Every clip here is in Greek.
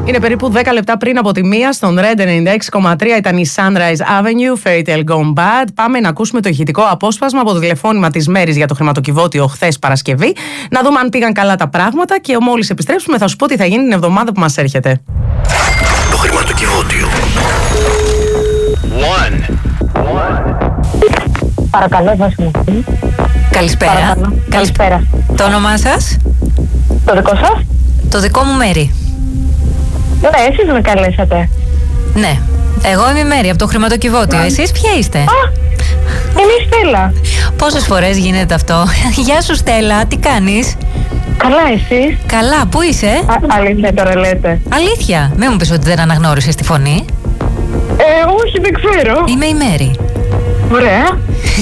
Είναι περίπου 10 λεπτά πριν από τη μία. Στον Red 96,3 ήταν η Sunrise Avenue, Fairy Tale Gone Bad. Πάμε να ακούσουμε το ηχητικό απόσπασμα από το τηλεφώνημα της Μέρης για το χρηματοκιβώτιο χθες Παρασκευή. Να δούμε αν πήγαν καλά τα πράγματα και μόλις επιστρέψουμε θα σου πω τι θα γίνει την εβδομάδα που μας έρχεται. Το χρηματοκιβώτιο. Παρακαλώ, δώσε μου. Καλησπέρα. Παρακαλώ. Καλησπέρα. Το όνομά σας? Το δικό σας? Το δικό μου Μέρη. Ναι, εσείς με καλέσατε. Ναι. Εγώ είμαι η Μέρη από το χρηματοκιβώτιο. Εσείς ποια είστε? Είμαι η Στέλλα. Πόσες φορές γίνεται αυτό? Γεια σου Στέλλα, τι κάνεις? Καλά, εσείς? Καλά, πού είσαι? Αλήθεια τώρα λέτε? Αλήθεια, μην μου πεις ότι δεν αναγνώρισες τη φωνή. Όχι, δεν ξέρω. Είμαι η Μέρη. Ωραία.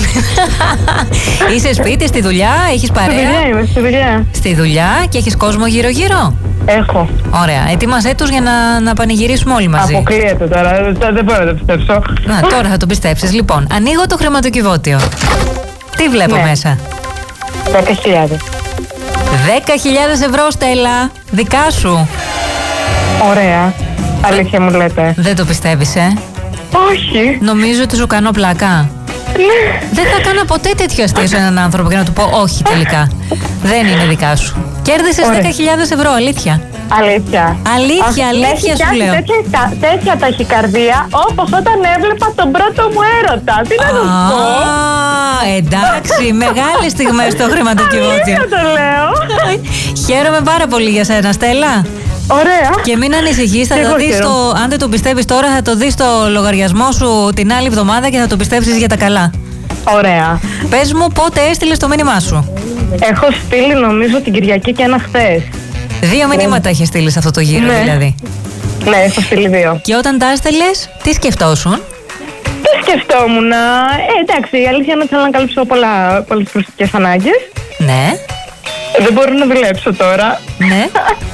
Είσαι σπίτι, στη δουλειά, έχεις παρέα? Στη δουλειά είμαι, στη δουλειά. Στη δουλειά και έχεις κόσμο γύρω-γύρω? Έχω. Ωραία, ετοίμασέ τους για να πανηγυρίσουμε όλοι μαζί. Αποκλείεται τώρα, δεν μπορώ να το πιστέψω. Να, τώρα θα το πιστέψεις. Λοιπόν, ανοίγω το χρηματοκιβώτιο. Τι βλέπω μέσα? 10.000. 10.000 ευρώ, Στέλλα. Δικά σου. Ωραία. Αλήθεια μου λέτε? Δεν το πιστεύεις, Όχι. Νομίζω ότι σου κάνω πλάκα. Δεν θα κάνα ποτέ τέτοιο αστείο σε έναν άνθρωπο και να του πω όχι τελικά. Δεν είναι δικά σου. Κέρδισες 10.000 ευρώ, αλήθεια. Αλήθεια. Αλήθεια σου λέω. Τέτοια ταχυκαρδία όπως όταν έβλεπα τον πρώτο μου έρωτα. Τι να σου πω? Εντάξει, μεγάλες στιγμές στο χρηματοκιβώτιο. Αλήθεια το λέω. Χαίρομαι πάρα πολύ για σένα, Στέλλα. Ωραία. Και μην ανησυχείς, θα το δεις αν δεν το πιστεύεις τώρα, θα το δεις στο λογαριασμό σου την άλλη εβδομάδα και θα το πιστέψεις για τα καλά. Ωραία. Πες μου πότε έστειλες το μήνυμά σου. Έχω στείλει νομίζω την Κυριακή και ένα χθες. 2 μηνύματα έχει στείλει σε αυτό το γύρο, δηλαδή. Ναι, έχω στείλει 2. Και όταν τα έστελες, τι σκεφτόσουν? Τι σκεφτόμουν? Εντάξει, η αλήθεια είναι ότι θέλω να καλύψω πολλές προσωπικές ανάγκες. Ναι. Δεν μπορώ να δουλέψω τώρα. Ναι.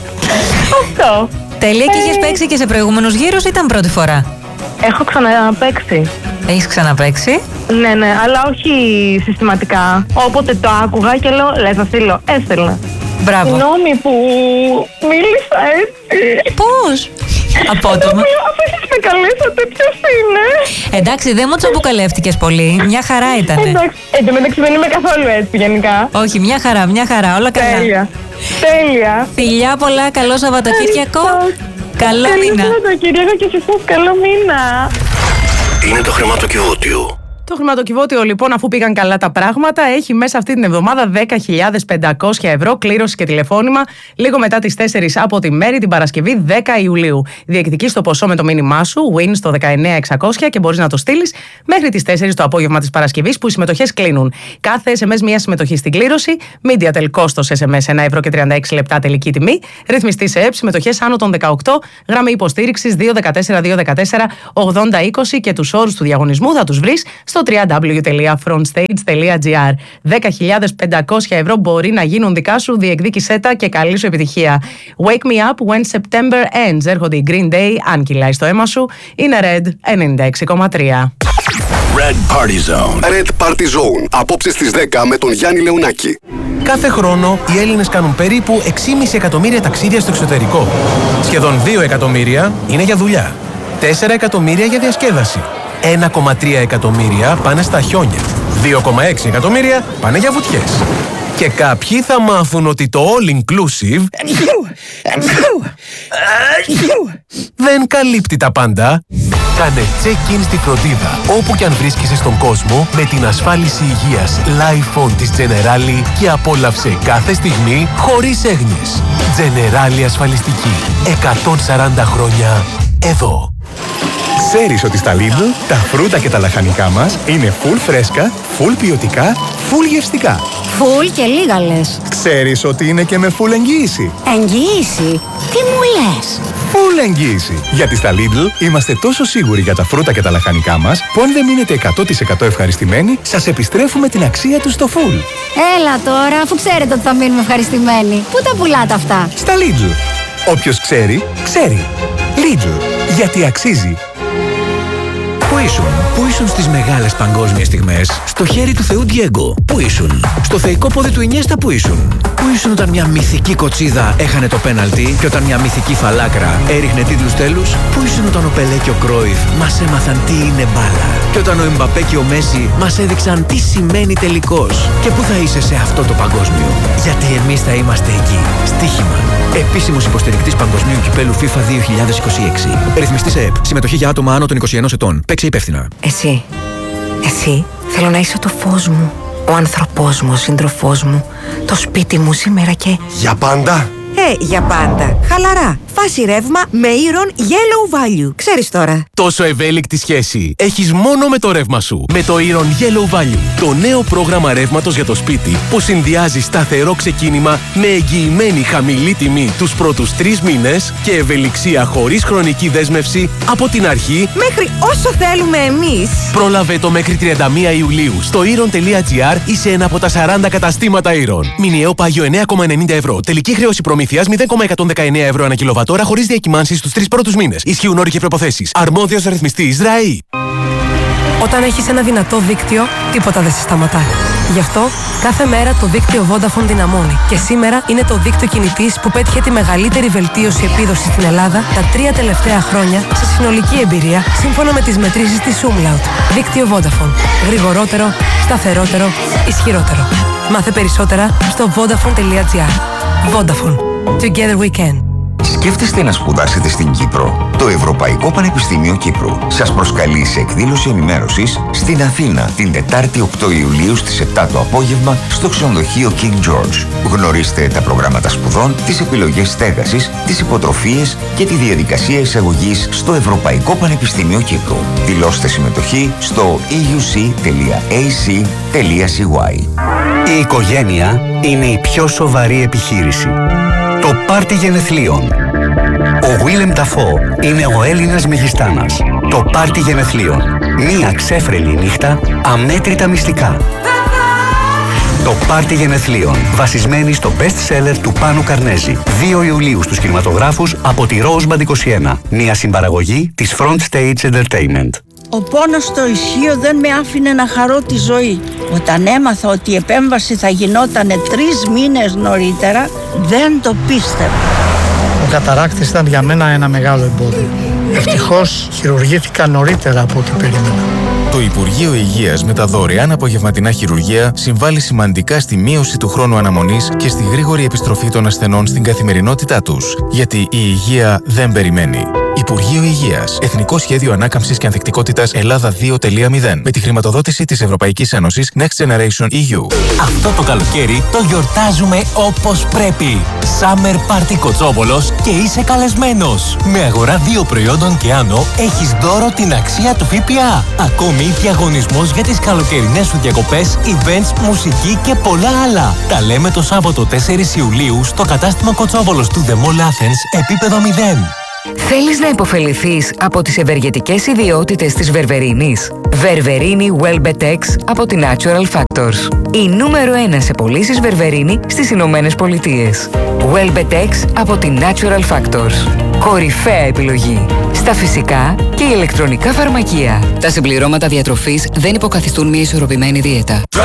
Αυτό. Τέλεια, και είχες παίξει και σε προηγούμενους γύρους ή ήταν πρώτη φορά? Έχω ξαναπαίξει. Έχεις ξαναπαίξει? Ναι, αλλά όχι συστηματικά. Όποτε το άκουγα και λέω, λες να στείλω, έστελνα. Μπράβο. Συγγνώμη που μίλησα έτσι. Πώς? Απότομα. Αφού εσείς με καλέσατε, ποιος είναι? Εντάξει, δεν μου τσαμπουκαλεύτηκες πολύ. Μια χαρά ήτανε. Εντάξει, εν τω μεταξύ δεν είμαι καθόλου έτσι γενικά. Όχι, μια χαρά, όλα καλά. Τέλεια. Φιλιά πολλά, καλό Σαββατοκύριακο. Καλό μήνα. Καλό Σαββατοκύριακο και σε εσάς καλό μήνα. Είναι το χρηματοκιβώτιο. Το χρηματοκιβώτιο λοιπόν, αφού πήγαν καλά τα πράγματα, έχει μέσα αυτή την εβδομάδα 10.500 ευρώ κλήρωση και τηλεφώνημα λίγο μετά τις 4 από τη Μέρη την Παρασκευή 10 Ιουλίου. Διεκδικείς το ποσό με το μήνυμά σου, win στο 19600 και μπορείς να το στείλεις μέχρι τις 4 το απόγευμα της Παρασκευής που οι συμμετοχές κλείνουν. Κάθε SMS μία συμμετοχή στην κλήρωση, MediaTel κόστος SMS 1 ευρώ και 36 λεπτά τελική τιμή, ρυθμιστή σε ΕΠ, συμμετοχές άνω των 18, γραμμή υποστήριξης 214-214-8020 και τους όρους του διαγωνισμού θα τους βρεις στο www.frontstage.gr. 10.500 ευρώ μπορεί να γίνουν δικά σου, διεκδίκησέ τα και καλή σου επιτυχία. Wake me up when September ends. Έρχονται οι Green Day, αν κυλάει στο αίμα σου. Είναι Red 96,3. Red Party Zone. Red Party Zone. Απόψε στις 10 με τον Γιάννη Λεωνάκη. Κάθε χρόνο οι Έλληνες κάνουν περίπου 6,5 εκατομμύρια ταξίδια στο εξωτερικό. Σχεδόν 2 εκατομμύρια είναι για δουλειά. 4 εκατομμύρια για διασκέδαση. 1,3 εκατομμύρια πάνε στα χιόνια. 2,6 εκατομμύρια πάνε για βουτιές. Και κάποιοι θα μάθουν ότι το all-inclusive δεν καλύπτει τα πάντα. Κάνε check-in στη φροντίδα όπου και αν βρίσκεσαι στον κόσμο με την ασφάλιση υγείας Lifon της Generali και απόλαυσε κάθε στιγμή χωρίς έγνοιες. Generali ασφαλιστική. 140 χρόνια εδώ. Ξέρεις ότι στα Lidl τα φρούτα και τα λαχανικά μας είναι full φρέσκα, full ποιοτικά, full γευστικά. Full και λίγα λες. Ξέρεις ότι είναι και με full εγγύηση. Εγγύηση? Τι μου λες? Full εγγύηση. Γιατί στα Lidl είμαστε τόσο σίγουροι για τα φρούτα και τα λαχανικά μας που αν δεν μείνετε 100% ευχαριστημένοι, σας επιστρέφουμε την αξία τους στο full. Έλα τώρα, αφού ξέρετε ότι θα μείνουμε ευχαριστημένοι. Πού τα πουλάτε αυτά? Στα Lidl. Όποιος ξέρει, ξέρει. Lidl. Γιατί αξίζει. Πού ήσουν στις μεγάλες παγκόσμιες στιγμές? Στο χέρι του Θεού Διέγκο. Πού ήσουν? Στο θεϊκό πόδι του Ινιέστα. Πού ήσουν? Πού ήσουν όταν μια μυθική κοτσίδα έχανε το πέναλτι και όταν μια μυθική φαλάκρα έριχνε τίτλους τέλους? Πού ήσουν όταν ο Πελέ και ο Κρόιφ μας έμαθαν τι είναι μπάλα? Και όταν ο Εμπαπέ και ο Μέση μας έδειξαν τι σημαίνει τελικός? Και πού θα είσαι σε αυτό το παγκόσμιο? Γιατί εμείς θα είμαστε εκεί. Στοίχημα. Επίσημος υποστηρικτής Παγκοσμίου Κυπέλου FIFA 2026. Ρυθμιστής ΕΕΠ. Συμμετοχή για άτομα άνω των 21 ετών. Παίξε υπεύθυνα. Εσύ θέλω να είσαι το φως μου, ο άνθρωπός μου, ο σύντροφός μου, το σπίτι μου σήμερα και... Για πάντα. Για πάντα. Χαλαρά. Φάση ρεύμα με Iron Yellow Value. Ξέρεις τώρα. Τόσο ευέλικτη σχέση έχεις μόνο με το ρεύμα σου. Με το Iron Yellow Value. Το νέο πρόγραμμα ρεύματος για το σπίτι που συνδυάζει σταθερό ξεκίνημα με εγγυημένη χαμηλή τιμή τους πρώτους 3 μήνες και ευελιξία χωρίς χρονική δέσμευση από την αρχή Μέχρι όσο θέλουμε εμείς. Πρόλαβε το μέχρι 31 Ιουλίου στο iron.gr ή σε ένα από τα 40 καταστήματα Iron. Μηνιαίο πάγιο 9,90 ευρώ. Τελική χρέωση προμήθειας 0,119 ευρώ ανά κιλοβατόρα χωρίς διακυμάνσεις στους 3 πρώτους μήνες. Ισχύουν όροι και προϋποθέσεις. Αρμόδιος ρυθμιστής ΡΑΗ. Όταν έχεις ένα δυνατό δίκτυο, τίποτα δεν σε σταματά. Γι' αυτό, κάθε μέρα το δίκτυο Vodafone δυναμώνει. Και σήμερα είναι το δίκτυο κινητής που πέτυχε τη μεγαλύτερη βελτίωση επίδοσης στην Ελλάδα τα 3 τελευταία χρόνια σε συνολική εμπειρία, σύμφωνα με τις μετρήσεις της Umlaut. Δίκτυο Vodafone. Γρηγορότερο, σταθερότερο, ισχυρότερο. Μάθε περισσότερα στο vodafone.gr. Vodafone. Together we can. Σκέφτεστε να σπουδάσετε στην Κύπρο? Το Ευρωπαϊκό Πανεπιστήμιο Κύπρου σας προσκαλεί σε εκδήλωση ενημέρωσης στην Αθήνα την Τετάρτη 8 Ιουλίου στις 7 το απόγευμα στο ξενοδοχείο King George. Γνωρίστε τα προγράμματα σπουδών, τις επιλογές στέγασης, τις υποτροφίες και τη διαδικασία εισαγωγής στο Ευρωπαϊκό Πανεπιστήμιο Κύπρου. Δηλώστε συμμετοχή στο euc.ac.cy. Η οικογένεια είναι η πιο σοβαρή επιχείρηση. Το πάρτι γενεθλίων. Ο Willem Dafoe είναι ο Έλληνας μεγιστάνας. Το πάρτι γενεθλίων. Μία ξέφρενη νύχτα, αμέτρητα μυστικά. Το πάρτι γενεθλίων. Βασισμένη στο best seller του Πάνου Καρνέζη. 2 Ιουλίου στους κινηματογράφους από τη Rosebank 21. Μία συμπαραγωγή της Front Stage Entertainment. Ο πόνος στο ισχύο δεν με άφηνε να χαρώ τη ζωή. Όταν έμαθα ότι η επέμβαση θα γινότανε 3 μήνες νωρίτερα, δεν το πίστευα. Ο καταράκτης ήταν για μένα ένα μεγάλο εμπόδιο. Ευτυχώς χειρουργήθηκα νωρίτερα από ό,τι περίμενα. Το Υπουργείο Υγείας με τα δωρεάν απογευματινά χειρουργία συμβάλλει σημαντικά στη μείωση του χρόνου αναμονής και στη γρήγορη επιστροφή των ασθενών στην καθημερινότητά τους. Γιατί η υγεία δεν περιμένει. Υπουργείο Υγείας. Εθνικό Σχέδιο Ανάκαμψης και Ανθεκτικότητας Ελλάδα 2.0. Με τη χρηματοδότηση της Ευρωπαϊκής Ένωσης Next Generation EU. Αυτό το καλοκαίρι το γιορτάζουμε όπως πρέπει. Summer Party Κοτσόβολος και είσαι καλεσμένος. Με αγορά 2 προϊόντων και άνω έχεις δώρο την αξία του ΦΠΑ. Ακόμη διαγωνισμός για τις καλοκαιρινές σου διακοπές, events, μουσική και πολλά άλλα. Τα λέμε το Σάββατο 4 Ιουλίου στο κατάστημα Κοτσόβολος του The Mall Athens, επίπεδο 0. Θέλεις να υποφεληθείς από τις ευεργετικές ιδιότητες της Βερβερίνης? Βερβερίνη Welbetex από τη Natural Factors. Η νούμερο 1 σε πωλήσεις Βερβερίνη στις Ηνωμένες Πολιτείες. Welbetex από τη Natural Factors. Κορυφαία επιλογή στα φυσικά και ηλεκτρονικά φαρμακεία. Τα συμπληρώματα διατροφής δεν υποκαθιστούν μια ισορροπημένη δίαιτα.